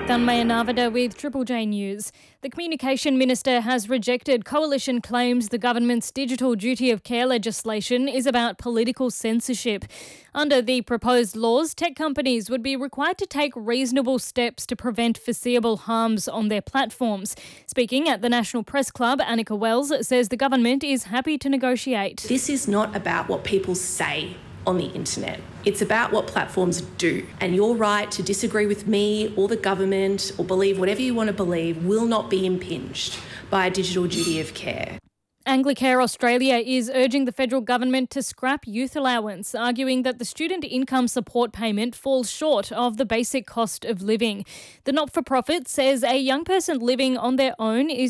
Tanmaya Navada with Triple J News. The Communication Minister has rejected Coalition claims the government's digital duty of care legislation is about political censorship. Under the proposed laws, tech companies would be required to take reasonable steps to prevent foreseeable harms on their platforms. Speaking at the National Press Club, Annika Wells says the government is happy to negotiate. This is not about what people say on the internet. It's about what platforms do. And your right to disagree with me or the government or believe whatever you want to believe will not be impinged by a digital duty of care. Anglicare Australia is urging the federal government to scrap youth allowance, arguing that the student income support payment falls short of the basic cost of living. The not-for-profit says a young person living on their own is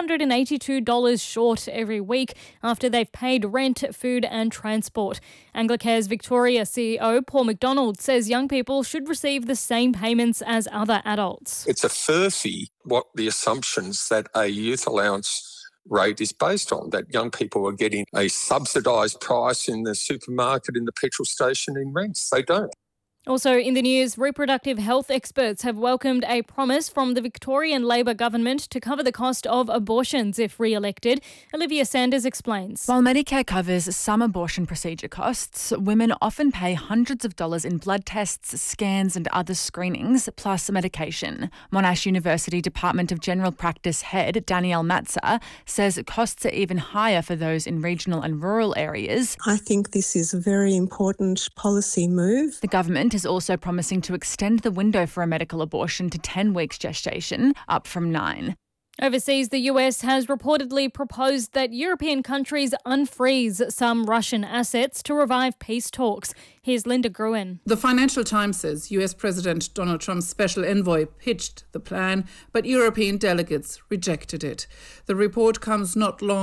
$382 short every week after they've paid rent, food and transport. Anglicare's Victoria CEO Paul McDonald says young people should receive the same payments as other adults. It's a furphy what the assumptions that a youth allowance rate is based on, that young people are getting a subsidised price in the supermarket, in the petrol station, in rents. They don't. Also in the news, reproductive health experts have welcomed a promise from the Victorian Labor government to cover the cost of abortions if re-elected. Olivia Sanders explains. While Medicare covers some abortion procedure costs, women often pay hundreds of dollars in blood tests, scans and other screenings, plus medication. Monash University Department of General Practice head Danielle Matza says costs are even higher for those in regional and rural areas. I think this is a very important policy move. The government is also promising to extend the window for a medical abortion to 10 weeks gestation, up from 9. Overseas, the US has reportedly proposed that European countries unfreeze some Russian assets to revive peace talks. Here's Linda Gruen. The Financial Times says US President Donald Trump's special envoy pitched the plan, but European delegates rejected it. The report comes not long